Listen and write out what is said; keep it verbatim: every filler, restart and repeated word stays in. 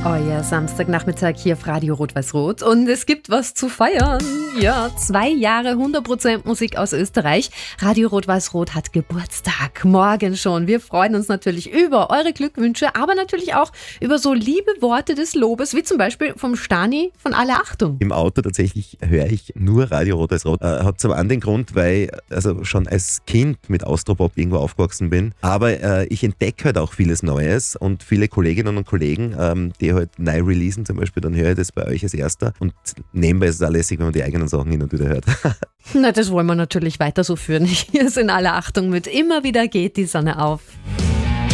Euer Samstagnachmittag hier auf Radio Rot-Weiß-Rot und es gibt was zu feiern. Ja, zwei Jahre hundert Prozent Musik aus Österreich. Radio Rot-Weiß-Rot hat Geburtstag, morgen schon. Wir freuen uns natürlich über eure Glückwünsche, aber natürlich auch über so liebe Worte des Lobes, wie zum Beispiel vom Stani von Alle Achtung. Im Auto tatsächlich höre ich nur Radio Rot-Weiß-Rot. Äh, hat zum einen den Grund, weil ich also schon als Kind mit Austropop irgendwo aufgewachsen bin, aber äh, ich entdecke halt auch vieles Neues und viele Kolleginnen und Kollegen, ähm, die halt neu releasen zum Beispiel, dann höre ich das bei euch als erster und nebenbei ist es auch lässig, wenn man die eigenen Sachen hin und wieder hört. Na, das wollen wir natürlich weiter so führen. Hier ist in Aller Achtung mit Immer wieder geht die Sonne auf.